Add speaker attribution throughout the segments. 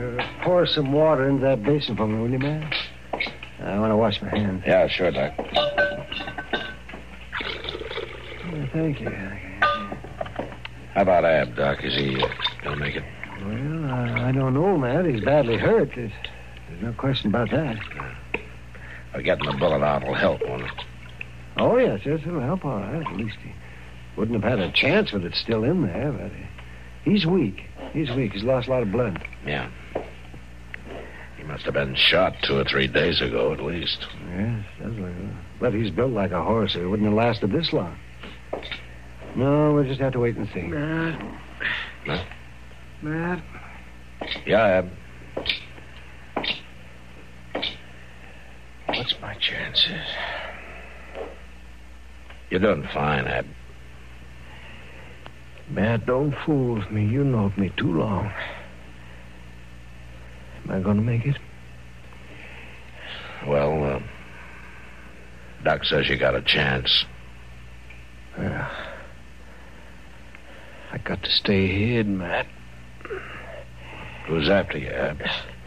Speaker 1: Pour some water into that basin for me, will you, man? I want to wash my hands.
Speaker 2: Yeah, sure, Doc.
Speaker 1: Thank you.
Speaker 2: How about Ab, Doc? Is he going to make it?
Speaker 1: Well, I don't know, Matt. He's badly hurt. There's no question about that.
Speaker 2: Well, getting the bullet out will help, won't it?
Speaker 1: Oh, yes, it'll help all right. At least he wouldn't have had a chance with it still in there, but he's weak. He's lost a lot of blood.
Speaker 2: Yeah. He must have been shot 2 or 3 days ago, at least.
Speaker 1: Yes, does look good. But he's built like a horse. It wouldn't have lasted this long. No, we'll just have to wait and see.
Speaker 3: Matt.
Speaker 2: Huh?
Speaker 3: Matt.
Speaker 2: Yeah, Ab.
Speaker 3: What's my chances?
Speaker 2: You're doing fine, Ab.
Speaker 3: Matt, don't fool with me. You knowed me too long. Am I going to make it?
Speaker 2: Well, Doc says you got a chance.
Speaker 3: Yeah. I got to stay hid, Matt.
Speaker 2: Who's after you, Ab?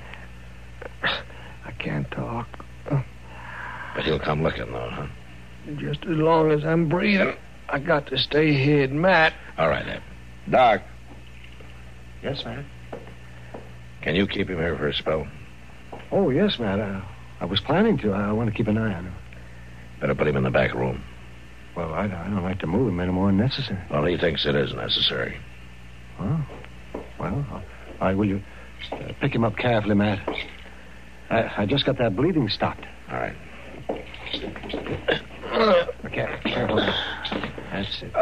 Speaker 3: I can't talk.
Speaker 2: But he'll come looking, though, huh?
Speaker 3: Just as long as I'm breathing, I got to stay hid, Matt.
Speaker 2: All right, Ab. Doc,
Speaker 1: Yes, Matt?
Speaker 2: can you keep him here for a spell?
Speaker 1: Oh, yes, Matt. I was planning to. I want to keep an eye on him.
Speaker 2: Better put him in the back room.
Speaker 1: Well, I don't like to move him any more than necessary.
Speaker 2: Well, he thinks it is necessary.
Speaker 1: Oh. Well, all right, will you pick him up carefully, Matt? I just got that bleeding stopped.
Speaker 2: All right.
Speaker 1: Okay, careful. That's it.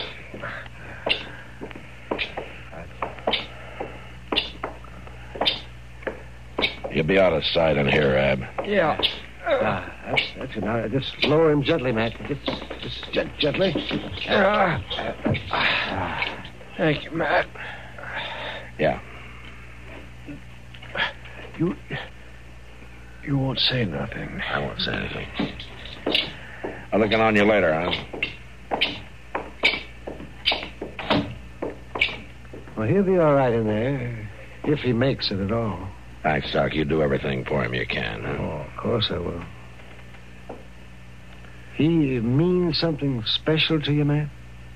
Speaker 2: You'll be out of sight in here, Ab.
Speaker 3: Yeah.
Speaker 1: That's it. Now, just lower him gently, Matt. Just gently.
Speaker 3: Thank you, Matt.
Speaker 2: Yeah.
Speaker 3: You won't say nothing.
Speaker 2: I won't say anything. I'll look in on you later, huh?
Speaker 1: Well, he'll be all right in there, if he makes it at all.
Speaker 2: Thanks, Doc. You do everything for him you can, huh?
Speaker 1: Oh, of course I will. He means something special to you, man?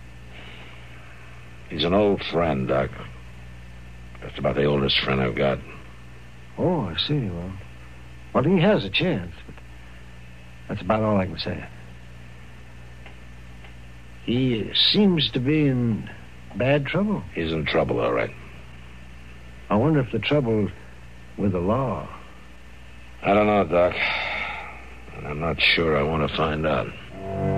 Speaker 2: He's an old friend, Doc. Just about the oldest friend I've got.
Speaker 1: Oh, I see. Well, he has a chance, but that's about all I can say. He seems to be in bad trouble.
Speaker 2: He's in trouble, all right.
Speaker 1: I wonder if the trouble's with the law.
Speaker 2: I don't know, Doc. And I'm not sure I want to find out.